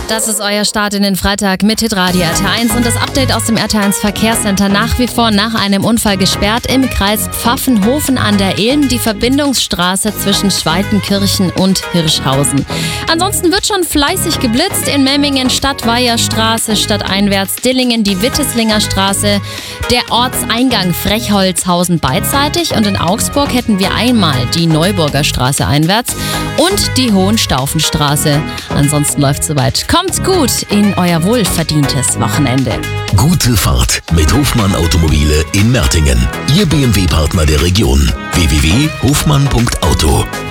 Das ist euer Start in den Freitag mit Hitradio RT1 und das Update aus dem RT1 Verkehrscenter. Nach wie vor nach einem Unfall gesperrt im Kreis Pfaffenhofen an der Ilm, die Verbindungsstraße zwischen Schweitenkirchen und Hirschhausen. Ansonsten wird schon fleißig geblitzt in Memmingen, Stadtweiherstraße, stadteinwärts Dillingen, die Witteslinger Straße, der Ortseingang Frechholzhausen beidseitig und in Augsburg hätten wir einmal die Neuburger Straße einwärts und die Hohenstaufenstraße. Ansonsten läuft soweit. Kommt gut in euer wohlverdientes Wochenende. Gute Fahrt mit Hofmann Automobile in Mertingen. Ihr BMW-Partner der Region. www.hofmann.auto